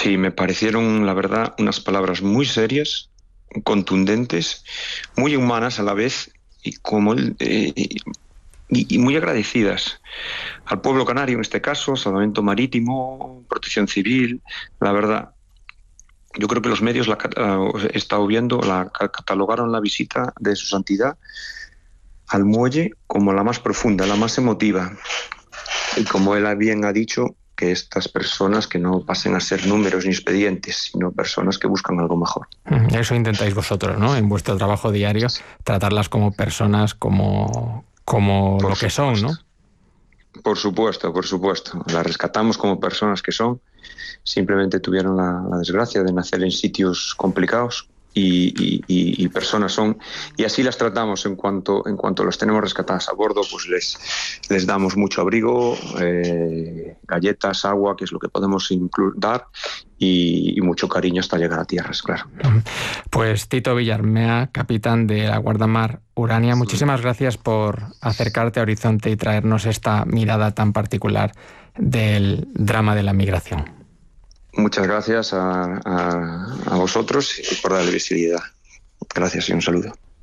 Sí, me parecieron, la verdad, unas palabras muy serias, contundentes, muy humanas a la vez y y muy agradecidas al pueblo canario en este caso, Salvamento Marítimo, Protección Civil. La verdad, yo creo que los medios he estado viendo, catalogaron la visita de su santidad al muelle como la más profunda, la más emotiva. Y como él bien ha dicho, que estas personas que no pasen a ser números ni expedientes, sino personas que buscan algo mejor. Eso intentáis vosotros, ¿no? En vuestro trabajo diario, tratarlas como personas, como Por lo que son, supuesto, ¿no? por supuesto, por supuesto. Las rescatamos como personas que son. Simplemente tuvieron la desgracia de nacer en sitios complicados y personas son, y así las tratamos en cuanto las tenemos rescatadas a bordo, pues les damos mucho abrigo, galletas, agua, que es lo que podemos dar, y mucho cariño hasta llegar a tierras, claro. Pues Tito Villarmea, capitán de la Guardamar Urania, muchísimas gracias por acercarte a Horizonte y traernos esta mirada tan particular del drama de la migración. Muchas gracias a vosotros por darle visibilidad. Gracias y un saludo.